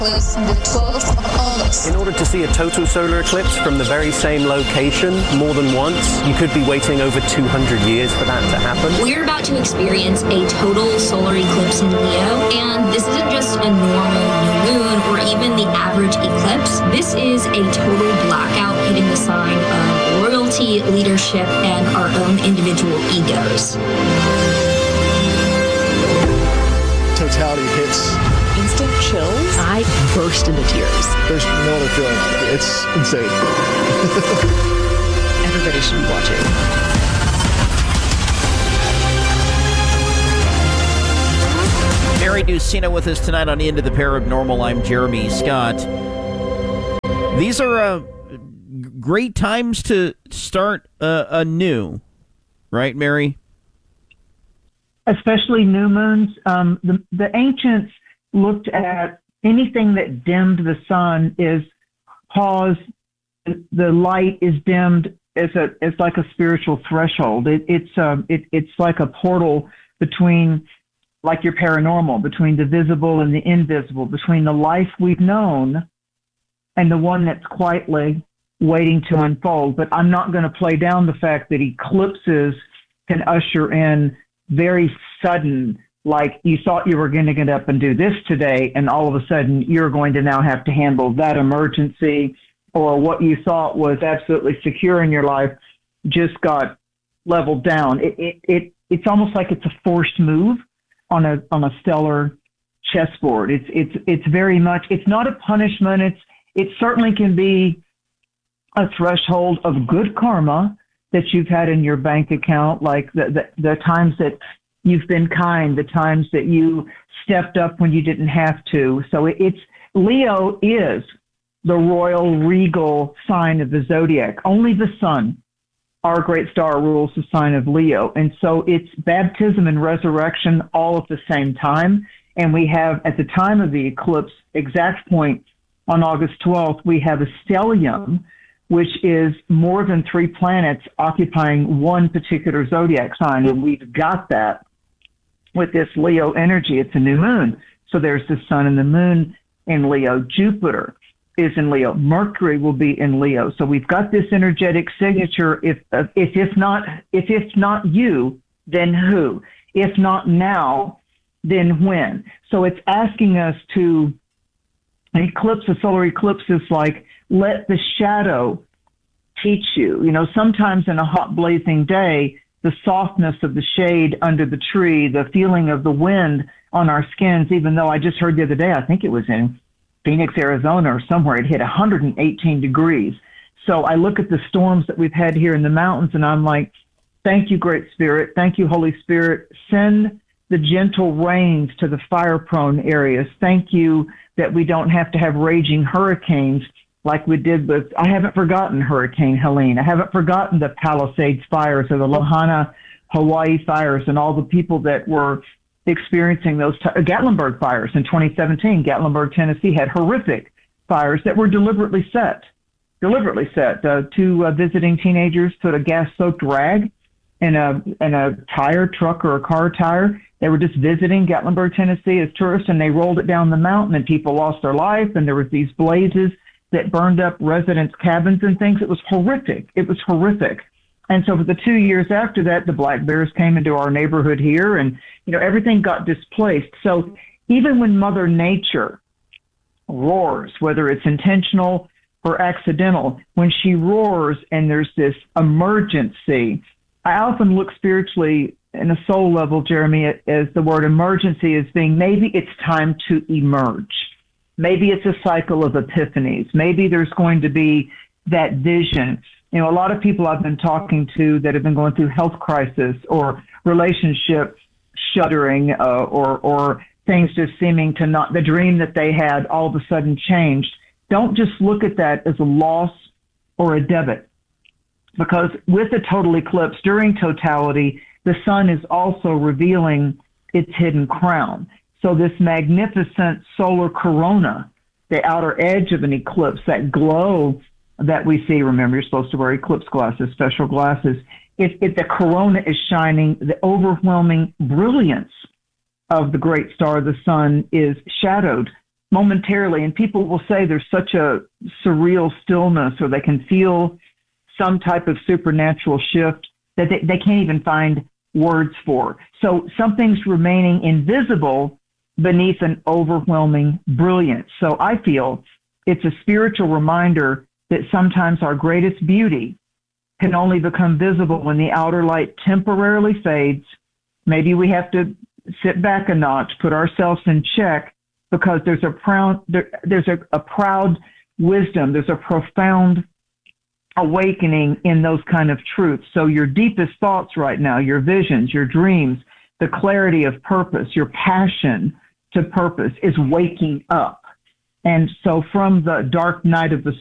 On the 12th of August. In order to see a total solar eclipse from the very same location more than once, you could be waiting over 200 years for that to happen. We're about to experience a total solar eclipse in Leo, and this isn't just a normal new moon or even the average eclipse. This is a total blackout hitting the sign of royalty, leadership, and our own individual egos. Totality hits. Instant chills. I burst into tears. There's no other feeling like it. It's insane. Everybody should be watching. Mary Ducina with us tonight on Into the Paranormal. I'm Jeremy Scott. These are great times to start anew, right, Mary? Especially new moons. The ancients looked at anything that dimmed the sun is pause. The light is dimmed. It's like a spiritual threshold. It's like a portal between, like your paranormal, between the visible and the invisible, between the life we've known and the one that's quietly waiting to unfold. But I'm not going to play down the fact that eclipses can usher in very sudden, like you thought you were going to get up and do this today, and all of a sudden you're going to now have to handle that emergency, or what you thought was absolutely secure in your life just got leveled down. It's almost like it's a forced move on a stellar chessboard. It's very much, it's not a punishment. It certainly can be a threshold of good karma that you've had in your bank account, like the times that you've been kind, the times that you stepped up when you didn't have to. So Leo is the royal regal sign of the zodiac. Only the sun, our great star, rules the sign of Leo. And so it's baptism and resurrection all at the same time. And we have, at the time of the eclipse, exact point on August 12th, we have a stellium, which is more than 3 planets occupying one particular zodiac sign. And we've got that with this Leo energy. It's a new moon. So there's the sun and the moon in Leo. Jupiter is in Leo. Mercury will be in Leo. So we've got this energetic signature. If not you, then who? If not now, then when? So it's asking us to, an eclipse, a solar eclipse is like, let the shadow teach you. You know, sometimes in a hot blazing day, the softness of the shade under the tree, the feeling of the wind on our skins, even though I just heard the other day, I think it was in Phoenix, Arizona or somewhere, it hit 118 degrees. So I look at the storms that we've had here in the mountains and I'm like, thank you, Great Spirit. Thank you, Holy Spirit. Send the gentle rains to the fire-prone areas. Thank you that we don't have to have raging hurricanes like we did with, I haven't forgotten Hurricane Helene. I haven't forgotten the Palisades fires or the Lahaina, Hawaii fires and all the people that were experiencing those Gatlinburg fires in 2017. Gatlinburg, Tennessee had horrific fires that were deliberately set. Two visiting teenagers put a gas-soaked rag in a tire, truck or a car tire. They were just visiting Gatlinburg, Tennessee as tourists, and they rolled it down the mountain, and people lost their life, and there was these blazes that burned up residents' cabins and things. It was horrific. And so for the 2 years after that, the black bears came into our neighborhood here, and everything got displaced. So even when Mother Nature roars, whether it's intentional or accidental, when she roars and there's this emergency, I often look spiritually in a soul level, Jeremy, as the word emergency as being maybe it's time to emerge. Maybe it's a cycle of epiphanies. Maybe there's going to be that vision. A lot of people I've been talking to that have been going through health crisis or relationship shuddering or things just seeming to not, the dream that they had all of a sudden changed. Don't just look at that as a loss or a debit, because with a total eclipse during totality, the sun is also revealing its hidden crown. So this magnificent solar corona, the outer edge of an eclipse, that glow that we see, remember you're supposed to wear eclipse glasses, special glasses, if the corona is shining, the overwhelming brilliance of the great star, the sun, is shadowed momentarily, and people will say there's such a surreal stillness, or they can feel some type of supernatural shift that they can't even find words for. So something's remaining invisible beneath an overwhelming brilliance. So I feel it's a spiritual reminder that sometimes our greatest beauty can only become visible when the outer light temporarily fades. Maybe we have to sit back a notch, put ourselves in check, because there's a proud wisdom, there's a profound awakening in those kind of truths. So your deepest thoughts right now, your visions, your dreams, the clarity of purpose, your passion to purpose is waking up. And so from the dark night of the